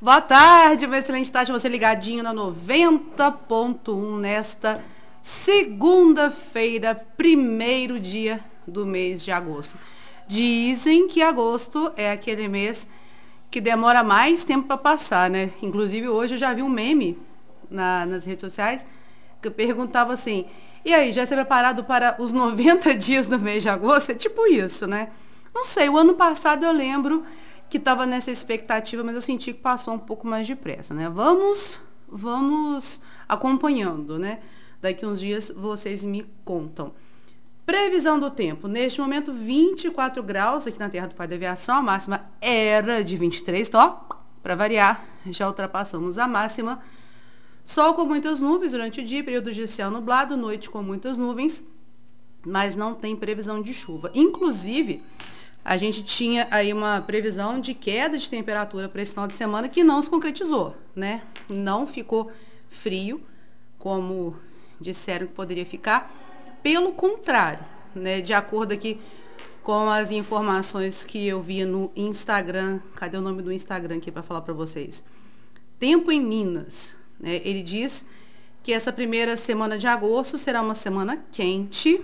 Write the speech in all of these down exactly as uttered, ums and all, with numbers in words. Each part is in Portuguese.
Boa tarde, uma excelente tarde, você ligadinho na noventa ponto um nesta segunda-feira, primeiro dia do mês de agosto. Dizem que agosto é aquele mês que demora mais tempo para passar, né? Inclusive hoje eu já vi um meme na, nas redes sociais que perguntava assim, e aí, já está preparado para os noventa dias do mês de agosto? É tipo isso, né? Não sei, o ano passado eu lembro que estava nessa expectativa, mas eu senti que passou um pouco mais depressa, né? Vamos, vamos acompanhando, né? Daqui uns dias vocês me contam. Previsão do tempo. Neste momento, vinte e quatro graus aqui na Terra do Pai da Aviação. A máxima era de vinte e três, então, ó, para variar, já ultrapassamos a máxima. Sol com muitas nuvens durante o dia, período de céu nublado, noite com muitas nuvens, mas não tem previsão de chuva. Inclusive, a gente tinha aí uma previsão de queda de temperatura para esse final de semana que não se concretizou, né? Não ficou frio, como disseram que poderia ficar. Pelo contrário, né? De acordo aqui com as informações que eu vi no Instagram, cadê o nome do Instagram aqui para falar para vocês? Tempo em Minas, né? Ele diz que essa primeira semana de agosto será uma semana quente,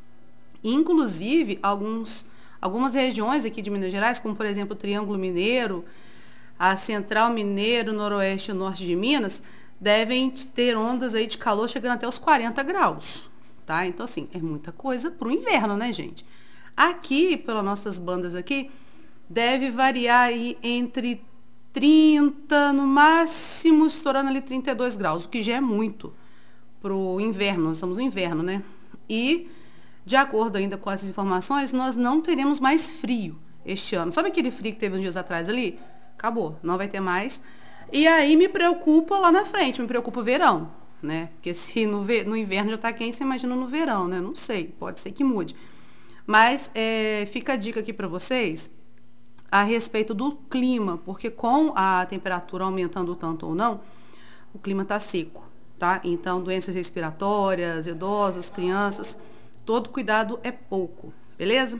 inclusive alguns Algumas regiões aqui de Minas Gerais, como por exemplo o Triângulo Mineiro, a Central Mineiro, Noroeste e Norte de Minas, devem ter ondas aí de calor chegando até os quarenta graus, tá? Então, assim, é muita coisa para o inverno, né, gente? Aqui, pelas nossas bandas aqui, deve variar aí entre trinta, no máximo estourando ali trinta e dois graus, o que já é muito para o inverno, nós estamos no inverno, né? E de acordo ainda com essas informações, nós não teremos mais frio este ano. Sabe aquele frio que teve uns dias atrás ali? Acabou, não vai ter mais. E aí me preocupa lá na frente, me preocupa o verão, né? Porque se no, ve- no inverno já está quente, você imagina no verão, né? Não sei, pode ser que mude. Mas é, fica a dica aqui para vocês a respeito do clima, porque com a temperatura aumentando tanto ou não, o clima está seco, tá? Então, doenças respiratórias, idosos, crianças, todo cuidado é pouco, beleza?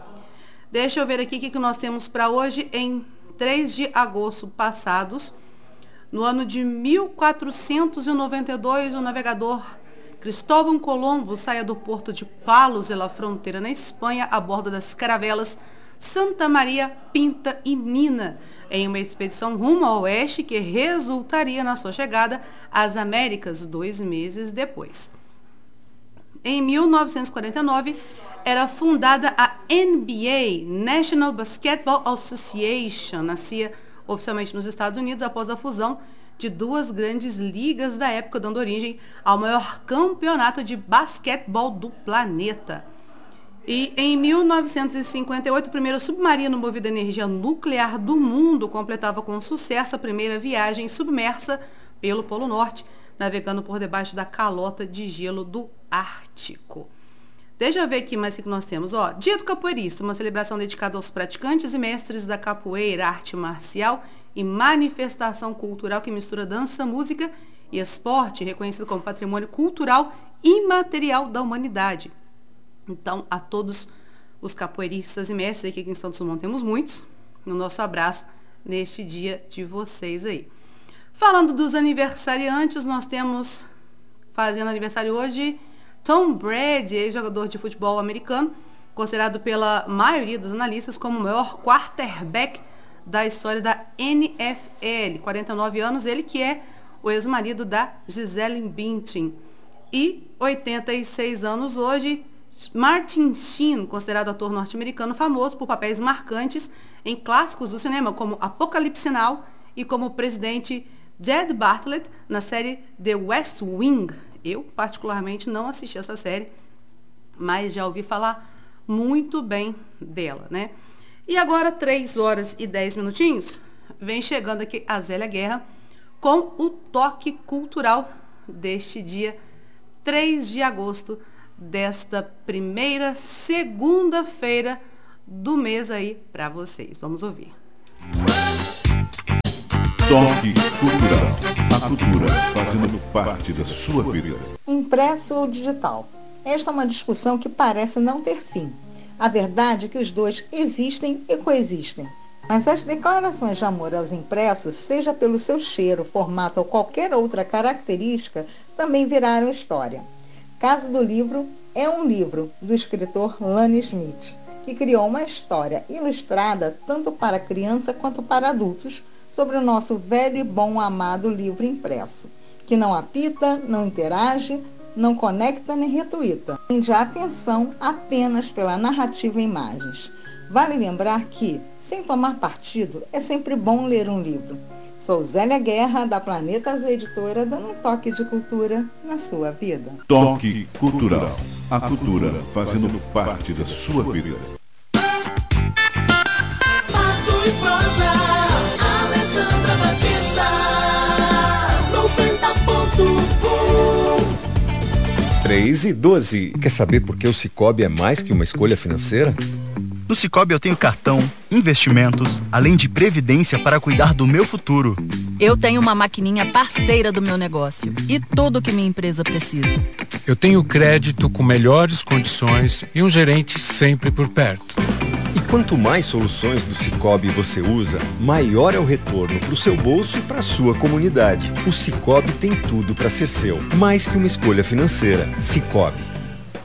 Deixa eu ver aqui o que, que nós temos para hoje, em três de agosto passados. No ano de mil quatrocentos e noventa e dois, o navegador Cristóvão Colombo saía do porto de Palos de la Fronteira, na Espanha, a bordo das caravelas Santa Maria, Pinta e Nina, em uma expedição rumo ao oeste que resultaria na sua chegada às Américas dois meses depois. Em mil novecentos e quarenta e nove, era fundada a N B A, National Basketball Association, nascia oficialmente nos Estados Unidos após a fusão de duas grandes ligas da época, dando origem ao maior campeonato de basquetebol do planeta. E em mil novecentos e cinquenta e oito, o primeiro submarino movido a energia nuclear do mundo completava com sucesso a primeira viagem submersa pelo Polo Norte, navegando por debaixo da calota de gelo do Ártico. Deixa eu ver aqui mais o que nós temos. Ó, Dia do Capoeirista, uma celebração dedicada aos praticantes e mestres da capoeira, arte marcial e manifestação cultural que mistura dança, música e esporte, reconhecido como patrimônio cultural imaterial da humanidade. Então, a todos os capoeiristas e mestres aqui em Santos Dumont, temos muitos, no nosso abraço neste dia de vocês aí. Falando dos aniversariantes, nós temos, fazendo aniversário hoje, Tom Brady, ex-jogador de futebol americano, considerado pela maioria dos analistas como o maior quarterback da história da N F L. quarenta e nove anos, ele que é o ex-marido da Gisele Bündchen. E oitenta e seis anos hoje, Martin Sheen, considerado ator norte-americano famoso por papéis marcantes em clássicos do cinema, como Apocalipse Now e como o presidente Jed Bartlet na série The West Wing. Eu, particularmente, não assisti essa série, mas já ouvi falar muito bem dela, né? E agora, três horas e dez minutinhos, vem chegando aqui a Zélia Guerra com o toque cultural deste dia três de agosto, desta primeira segunda-feira do mês aí para vocês. Vamos ouvir. Toque cultural. A cultura fazendo parte da sua vida. Impresso ou digital? Esta é uma discussão que parece não ter fim. A verdade é que os dois existem e coexistem. Mas as declarações de amor aos impressos, seja pelo seu cheiro, formato ou qualquer outra característica, também viraram história. Caso do livro é um livro do escritor Lane Smith, que criou uma história ilustrada tanto para criança quanto para adultos sobre o nosso velho e bom amado livro impresso, que não apita, não interage, não conecta nem retuita, prende a atenção apenas pela narrativa e imagens. Vale lembrar que, sem tomar partido, é sempre bom ler um livro. Sou Zélia Guerra, da Planeta Azul Editora, dando um toque de cultura na sua vida. Toque Cultural. A cultura fazendo parte da sua vida. Fato e prosa, Alessandra Batista, noventa ponto um. três e doze. Quer saber por que o Sicoob é mais que uma escolha financeira? No Sicoob eu tenho cartão, investimentos, além de previdência para cuidar do meu futuro. Eu tenho uma maquininha parceira do meu negócio e tudo que minha empresa precisa. Eu tenho crédito com melhores condições e um gerente sempre por perto. E quanto mais soluções do Sicoob você usa, maior é o retorno para o seu bolso e para a sua comunidade. O Sicoob tem tudo para ser seu, mais que uma escolha financeira. Sicoob.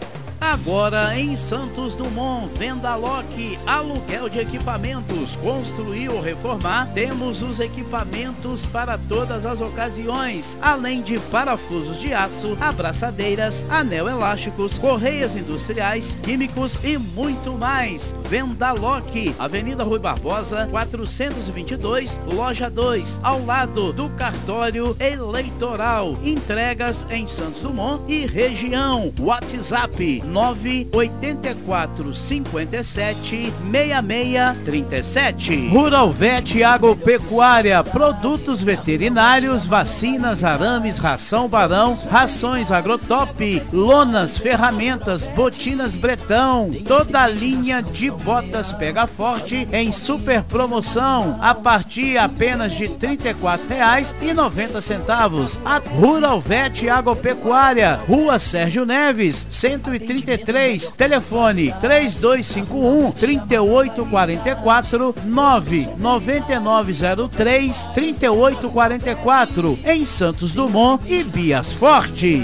Agora em Santos Dumont, Vendaloc, aluguel de equipamentos, construir ou reformar, temos os equipamentos para todas as ocasiões, além de parafusos de aço, abraçadeiras, anel elásticos, correias industriais, químicos e muito mais. Vendaloc, Avenida Rui Barbosa, quatrocentos e vinte e dois, loja dois, ao lado do cartório eleitoral. Entregas em Santos Dumont e região. WhatsApp nove oito quatro cinco sete seis seis três sete. Rural Vet Agropecuária, produtos veterinários, vacinas, arames, ração Barão, rações Agrotop, lonas, ferramentas, botinas Bretão, toda a linha de botas Pega Forte em super promoção a partir apenas de trinta e quatro reais e noventa centavos. A Rural Vet Agropecuária, Rua Sérgio Neves, cento e trinta e três, telefone três dois cinco um, três oito quatro quatro, nove nove nove zero três, três oito quatro quatro, em Santos Dumont e Bias Forte.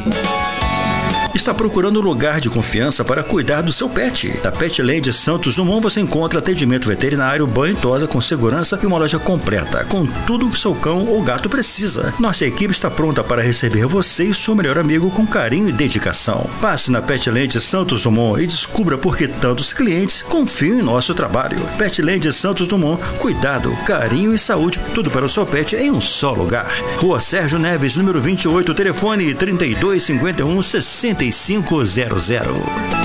Está procurando um lugar de confiança para cuidar do seu pet? Na Petland Santos Dumont você encontra atendimento veterinário, banho e tosa com segurança e uma loja completa, com tudo que seu cão ou gato precisa. Nossa equipe está pronta para receber você e seu melhor amigo com carinho e dedicação. Passe na Petland Santos Dumont e descubra por que tantos clientes confiam em nosso trabalho. Petland Santos Dumont, cuidado, carinho e saúde, tudo para o seu pet em um só lugar. Rua Sérgio Neves, número vinte e oito, telefone trinta e dois cinquenta e um, sessenta e cinco zero zero.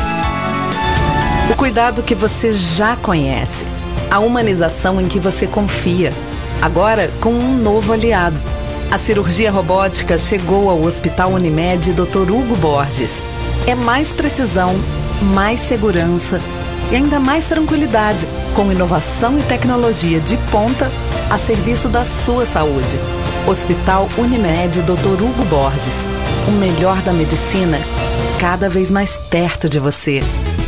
O cuidado que você já conhece, a humanização em que você confia, agora com um novo aliado. A cirurgia robótica chegou ao Hospital Unimed doutor Hugo Borges. É mais precisão, mais segurança e ainda mais tranquilidade, com inovação e tecnologia de ponta a serviço da sua saúde. Hospital Unimed doutor Hugo Borges. O melhor da medicina, cada vez mais perto de você.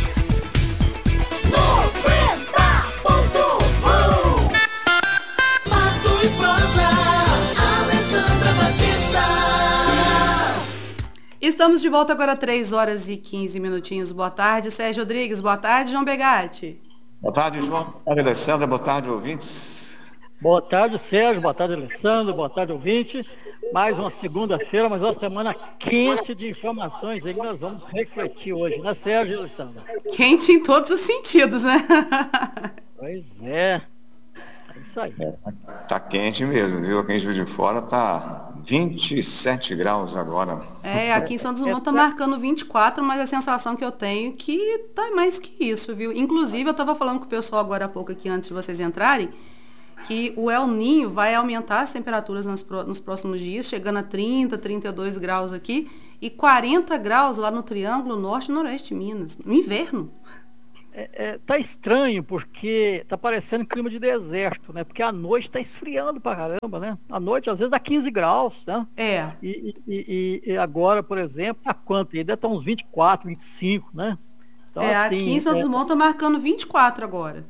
noventa ponto um. Fato e prosa, Alessandra Batista. Estamos de volta agora, três horas e quinze minutinhos. Boa tarde, Sérgio Rodrigues. Boa tarde, João Begatti. Boa tarde, João. Boa tarde, Alessandra. Boa tarde, ouvintes. Boa tarde, Sérgio. Boa tarde, Alessandro. Boa tarde, ouvintes. Mais uma segunda-feira, mais uma semana quente de informações aí que nós vamos refletir hoje, né, Sérgio e Alessandro? Quente em todos os sentidos, né? Pois é. É isso aí. É, tá quente mesmo, viu? Aqui em Juiz de Fora tá vinte e sete graus agora. É, aqui em Santos Dumont tá marcando vinte e quatro, mas a sensação que eu tenho é que tá mais que isso, viu? Inclusive, eu tava falando com o pessoal agora há pouco aqui, antes de vocês entrarem, que o El Ninho vai aumentar as temperaturas nas, nos próximos dias, chegando a trinta, trinta e dois graus aqui e quarenta graus lá no Triângulo Norte e Noroeste de Minas, no inverno. É, é, tá estranho porque tá parecendo clima de deserto, né? Porque a noite tá esfriando pra caramba, né? A noite às vezes dá quinze graus, né? É. E, e, e, e agora, por exemplo, tá quanto? Ainda tá uns vinte e quatro, vinte e cinco, né? Então, é, assim, aqui em Santos Dumont tá marcando vinte e quatro agora.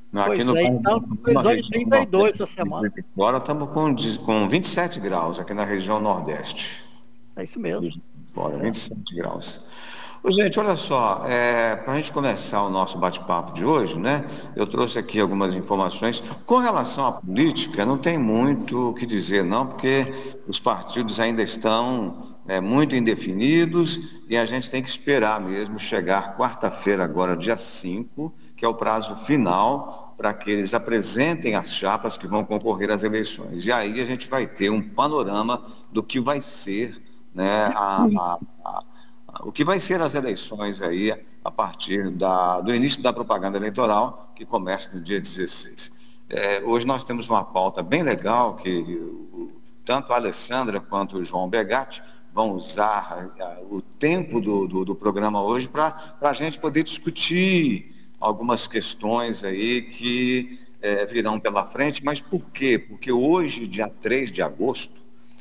Aqui no é, então, previsão de trinta e dois essa semana. Agora estamos com, com vinte e sete graus aqui na região Nordeste. É isso mesmo. Fora, vinte e sete graus. Ô, gente, olha só, é, para a gente começar o nosso bate-papo de hoje, né? Eu trouxe aqui algumas informações. Com relação à política, não tem muito o que dizer, não, porque os partidos ainda estão é, muito indefinidos e a gente tem que esperar mesmo chegar quarta-feira, agora, dia cinco, que é o prazo final para que eles apresentem as chapas que vão concorrer às eleições. E aí a gente vai ter um panorama do que vai ser, né, a, a, a, a, o que vai ser as eleições aí a partir da, do início da propaganda eleitoral, que começa no dia dezesseis. É, hoje nós temos uma pauta bem legal que o, tanto a Alessandra quanto o João Begatti vão usar a, o tempo do, do, do programa hoje para a gente poder discutir algumas questões aí que é, virão pela frente. Mas por quê? Porque hoje, dia três de agosto,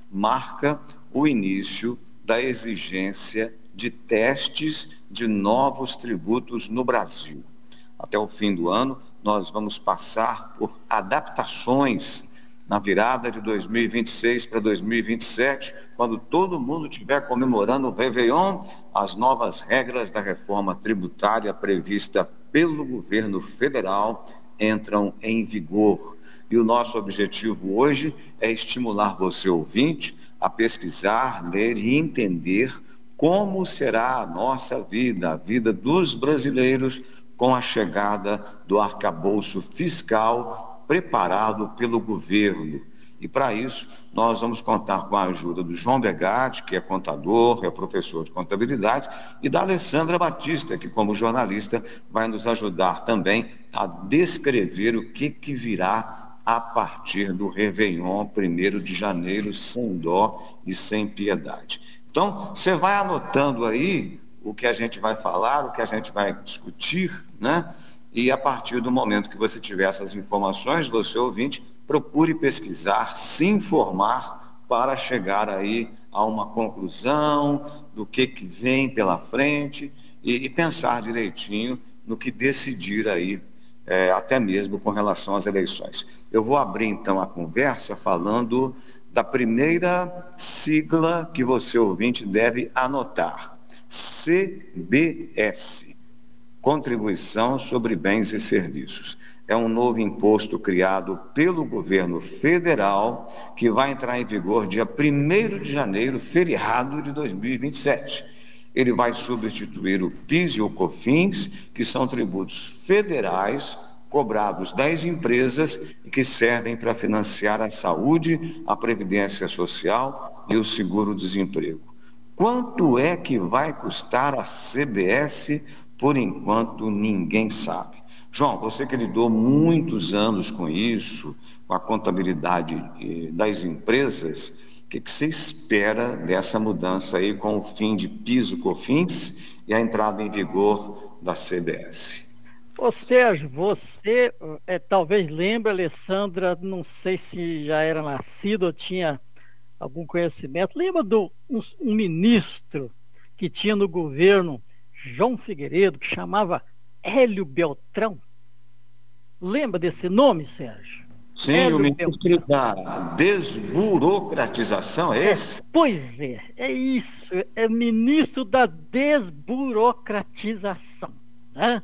marca o início da exigência de testes de novos tributos no Brasil. Até o fim do ano, nós vamos passar por adaptações na virada de dois mil e vinte e seis para dois mil e vinte e sete, quando todo mundo estiver comemorando o Réveillon, as novas regras da reforma tributária prevista pelo governo federal entram em vigor. E o nosso objetivo hoje é estimular você, ouvinte, a pesquisar, ler e entender como será a nossa vida, a vida dos brasileiros, com a chegada do arcabouço fiscal preparado pelo governo. E para isso, nós vamos contar com a ajuda do João Begatti, que é contador, é professor de contabilidade, e da Alessandra Batista, que como jornalista vai nos ajudar também a descrever o que, que virá a partir do Réveillon, primeiro de janeiro, sem dó e sem piedade. Então, você vai anotando aí o que a gente vai falar, o que a gente vai discutir, né? E a partir do momento que você tiver essas informações, você, ouvinte, procure pesquisar, se informar para chegar aí a uma conclusão do que, que vem pela frente e, e pensar direitinho no que decidir aí, é, até mesmo com relação às eleições. Eu vou abrir então a conversa falando da primeira sigla que você, ouvinte, deve anotar. C B S. Contribuição sobre Bens e Serviços. É um novo imposto criado pelo governo federal que vai entrar em vigor dia primeiro de janeiro, feriado de dois mil e vinte e sete. Ele vai substituir o PIS e o COFINS, que são tributos federais cobrados das empresas e que servem para financiar a saúde, a previdência social e o seguro-desemprego. Quanto é que vai custar a C B S? Por enquanto, ninguém sabe. João, você que lidou muitos anos com isso, com a contabilidade das empresas, o que, que você espera dessa mudança aí com o fim de PIS e COFINS e a entrada em vigor da C B S? Ô Sérgio, você é, talvez lembre, Alessandra, não sei se já era nascido ou tinha algum conhecimento, lembra do um, um ministro que tinha no governo João Figueiredo, que chamava Hélio Beltrão? Lembra desse nome, Sérgio? Sim, Hélio o ministro da desburocratização, é esse? Pois é, é isso, é ministro da desburocratização, né?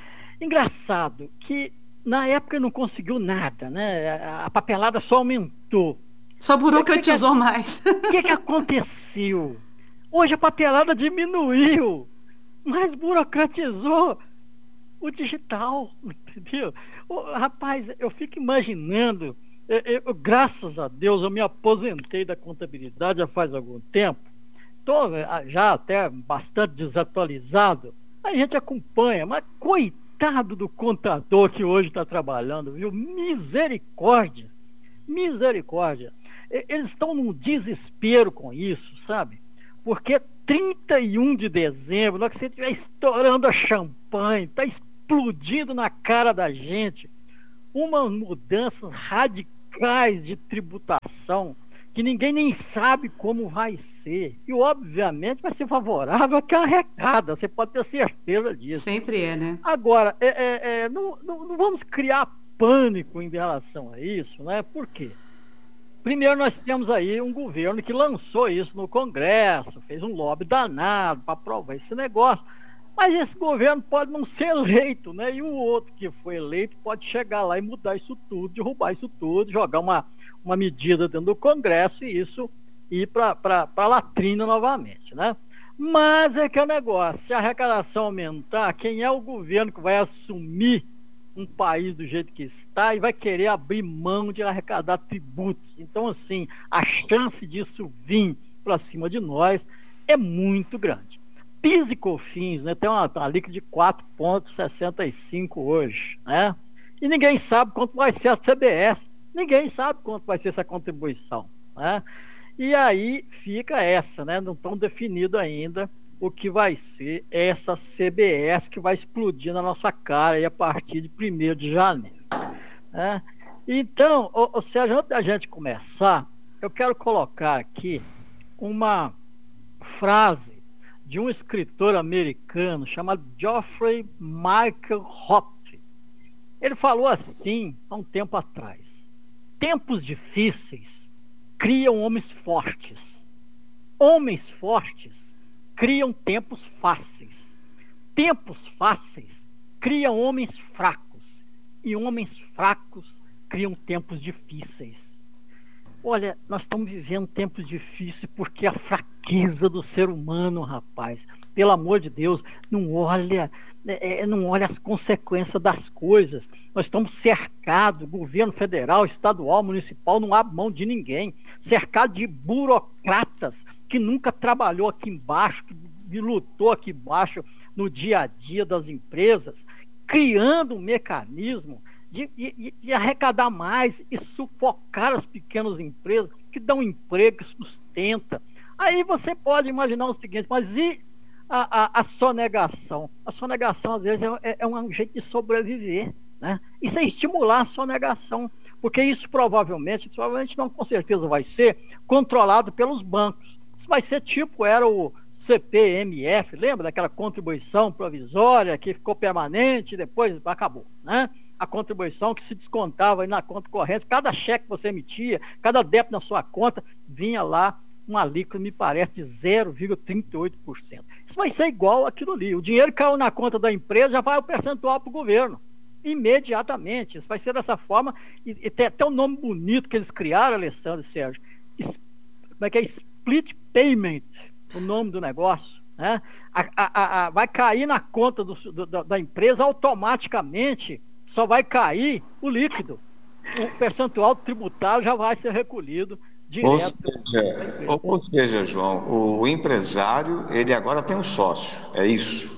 Engraçado que na época não conseguiu nada, né? A papelada só aumentou. Só burocratizou que que, mais. O que, que aconteceu? Hoje a papelada diminuiu, mas burocratizou o digital, entendeu? Oh, rapaz, eu fico imaginando, eu, eu, graças a Deus eu me aposentei da contabilidade já faz algum tempo, estou já até bastante desatualizado, a gente acompanha, mas coitado do contador que hoje está trabalhando, viu? Misericórdia, misericórdia. Eles estão num desespero com isso, sabe? Porque trinta e um de dezembro, na hora que você estiver estourando a champanhe, está explodindo na cara da gente, umas mudanças radicais de tributação que ninguém nem sabe como vai ser. E, obviamente, vai ser favorável a quem arrecada. Você pode ter certeza disso. Sempre é, né? Agora, é, é, é, não, não, não vamos criar pânico em relação a isso, né? Por quê? Primeiro, nós temos aí um governo que lançou isso no Congresso, fez um lobby danado para aprovar esse negócio. Mas esse governo pode não ser eleito, né? E o outro que foi eleito pode chegar lá e mudar isso tudo, derrubar isso tudo, jogar uma, uma medida dentro do Congresso e isso ir para a latrina novamente, né? Mas é que é o negócio, se a arrecadação aumentar, quem é o governo que vai assumir um país do jeito que está e vai querer abrir mão de arrecadar tributos? Então, assim, a chance disso vir para cima de nós é muito grande. PIS e COFINS, né, tem uma, uma líquida de quatro vírgula sessenta e cinco hoje, né? E ninguém sabe quanto vai ser a C B S, ninguém sabe quanto vai ser essa contribuição, né? E aí fica essa, né? Não estão definido ainda o que vai ser essa C B S que vai explodir na nossa cara aí a partir de primeiro de janeiro, né? Então, ou, ou seja, antes da gente começar, eu quero colocar aqui uma frase de um escritor americano chamado Geoffrey Michael Hope. Ele falou assim há um tempo atrás: tempos difíceis criam homens fortes. Homens fortes criam tempos fáceis. Tempos fáceis criam homens fracos. E homens fracos criam tempos difíceis. Olha, nós estamos vivendo tempos difíceis porque a fraqueza do ser humano, rapaz, pelo amor de Deus, não olha, é, não olha as consequências das coisas. Nós estamos cercados, governo federal, estadual, municipal, não abre mão de ninguém, cercado de burocratas que nunca trabalhou aqui embaixo, que lutou aqui embaixo no dia a dia das empresas, criando um mecanismo De, de, de arrecadar mais e sufocar as pequenas empresas que dão emprego, que sustenta. Aí você pode imaginar o seguinte: mas e a, a, a sonegação? A sonegação, às vezes, é, é um jeito de sobreviver, né? Isso é estimular a sonegação, porque isso provavelmente, provavelmente não, com certeza vai ser controlado pelos bancos. Isso vai ser tipo, era o C P M F, lembra daquela contribuição provisória que ficou permanente e depois acabou, né? A contribuição que se descontava aí na conta corrente, cada cheque que você emitia, cada débito na sua conta, vinha lá uma alíquota, me parece, de zero vírgula trinta e oito por cento. Isso vai ser igual aquilo ali. O dinheiro caiu na conta da empresa, já vai o percentual para o governo. Imediatamente. Isso vai ser dessa forma. E, e tem até um nome bonito que eles criaram, Alessandro e Sérgio. Es, como é que é? Split Payment, o nome do negócio. Né? A, a, a, vai cair na conta do, do, da empresa automaticamente. Só vai cair o líquido. O percentual tributário já vai ser recolhido direto. Ou seja, ou, ou seja, João, o, o empresário, ele agora tem um sócio, é isso?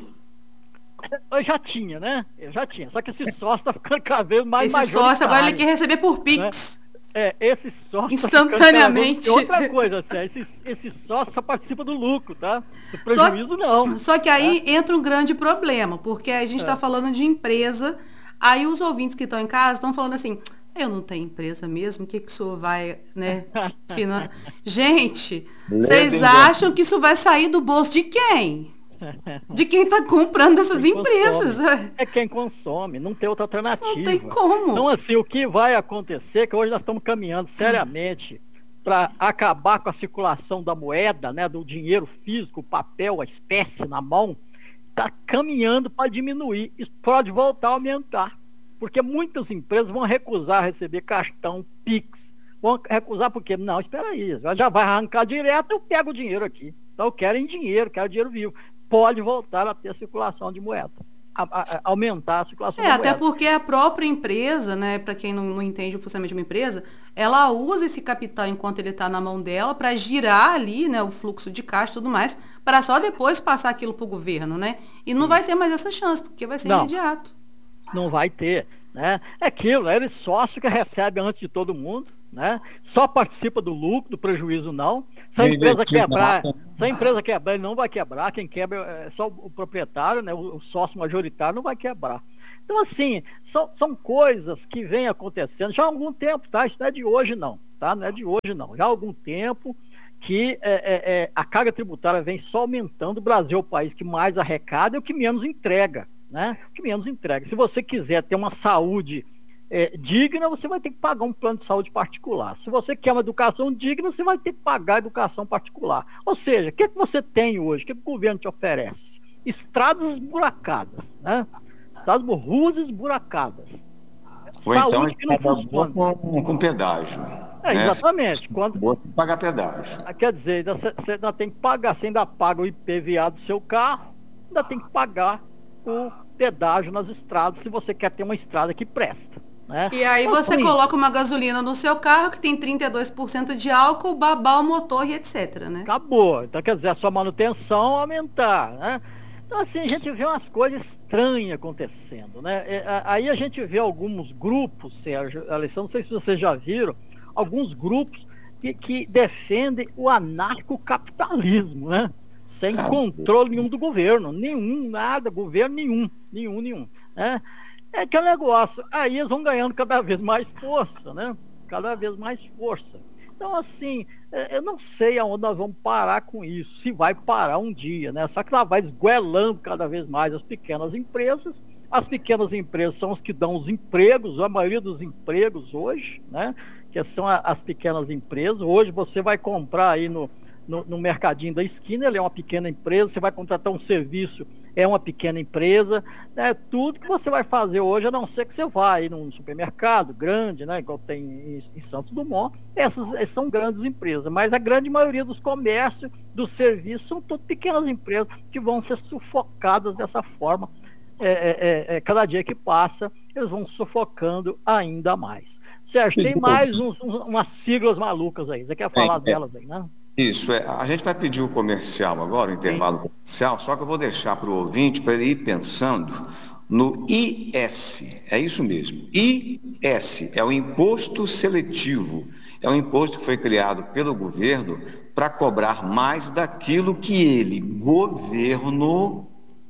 Eu já tinha, né? Eu já tinha. Só que esse sócio está ficando cada vez mais Esse sócio agora ele quer receber por Pix. Né? É, esse sócio... Instantaneamente. Tá outra coisa, assim, esse, esse sócio só participa do lucro, tá? Do prejuízo, só, não. Só que aí tá? entra um grande problema, porque a gente está é. falando de empresa... Aí os ouvintes que estão em casa estão falando assim: eu não tenho empresa mesmo, o que, que o senhor vai, né? Finan... Gente, vocês acham que isso vai sair do bolso de quem? De quem está comprando essas quem empresas. Consome. É quem consome, não tem outra alternativa. Não tem como. Então, assim, o que vai acontecer, que hoje nós estamos caminhando seriamente para acabar com a circulação da moeda, né? Do dinheiro físico, o papel, a espécie na mão. Está caminhando para diminuir. Isso pode voltar a aumentar. Porque muitas empresas vão recusar receber cartão, Pix. Vão recusar porque, não, espera aí, já vai arrancar direto, eu pego o dinheiro aqui. Então eu quero em dinheiro, quero dinheiro vivo. Pode voltar a ter circulação de moeda. A, a, a aumentar a circulação é, de moeda. É, até porque a própria empresa, né, para quem não, não entende o funcionamento de uma empresa, ela usa esse capital enquanto ele está na mão dela para girar ali, né, o fluxo de caixa e tudo mais, para só depois passar aquilo para o governo, né? E não Sim. vai ter mais essa chance, porque vai ser não, imediato. Não vai ter, né? É aquilo, é ele sócio que recebe antes de todo mundo, né? Só participa do lucro, do prejuízo não. Se a empresa quebrar, se a empresa quebrar, ele não vai quebrar. Quem quebra é só o proprietário, né? O sócio majoritário não vai quebrar. Então, assim, são, são coisas que vêm acontecendo já há algum tempo, tá? Isso não é de hoje, não, tá? Não é de hoje, não. Já há algum tempo que é, é, é, a carga tributária vem só aumentando. O Brasil é o país que mais arrecada e o que menos entrega, né? O que menos entrega. Se você quiser ter uma saúde é, digna, você vai ter que pagar um plano de saúde particular. Se você quer uma educação digna, você vai ter que pagar a educação particular. Ou seja, o que, é que você tem hoje? O que, é que o governo te oferece? Estradas esburacadas, né? Estradas ruas esburacadas. Ou Saúde então que não funciona. Com, com pedágio. É, né? exatamente. Quando... Pagar pedágio. Quer dizer, você ainda tem que pagar, você ainda paga o I P V A do seu carro, ainda tem que pagar o pedágio nas estradas, se você quer ter uma estrada que presta. Né? E aí Então, você com coloca isso, uma gasolina no seu carro que tem trinta e dois por cento de álcool, babar o motor e etc, né? acabou. Então, quer dizer, a sua manutenção aumentar, né? Então, assim, a gente vê umas coisas estranhas acontecendo, né? É, a- aí a gente vê alguns grupos, Sérgio, Alessandro, não sei se vocês já viram, alguns grupos que, que defendem o anarcocapitalismo, né? Sem controle nenhum do governo, nenhum, nada, governo nenhum, nenhum, nenhum, né? É aquele negócio, aí eles vão ganhando cada vez mais força, né? Cada vez mais força. Então, assim, é, eu não sei aonde nós vamos parar com isso, se vai parar um dia, né? Só que ela vai esguelando cada vez mais as pequenas empresas. As pequenas empresas são as que dão os empregos, a maioria dos empregos hoje, né? Que são a- as pequenas empresas. Hoje você vai comprar aí no, no, no mercadinho da esquina, ele é uma pequena empresa, você vai contratar um serviço, é uma pequena empresa, né? Tudo que você vai fazer hoje, a não ser que você vá aí num supermercado grande, né? Igual tem em, em Santos Dumont, essas, essas são grandes empresas, mas a grande maioria dos comércios, dos serviços, são todas pequenas empresas que vão ser sufocadas dessa forma. É, é, é, é, cada dia que passa, eles vão sufocando ainda mais. Sérgio, tem mais uns, uns- umas siglas malucas aí, você quer falar Tem, é. delas aí, né? Isso, é. A gente vai pedir o comercial agora, o intervalo comercial, só que eu vou deixar para o ouvinte para ele ir pensando no I S. É isso mesmo. I S é o Imposto Seletivo. É um imposto que foi criado pelo governo para cobrar mais daquilo que ele, governo,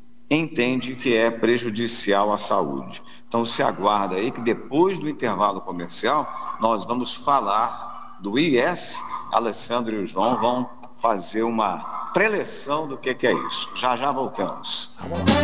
entende que é prejudicial à saúde. Então se aguarda aí que depois do intervalo comercial nós vamos falar do I S. Alessandro e o João vão fazer uma preleção do que, que é isso. Já já voltamos.